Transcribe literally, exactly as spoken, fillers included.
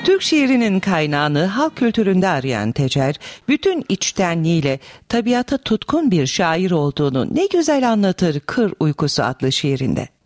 Türk şiirinin kaynağını halk kültüründe arayan Tecer, bütün içtenliğiyle tabiata tutkun bir şair olduğunu ne güzel anlatır Kır Uykusu adlı şiirinde.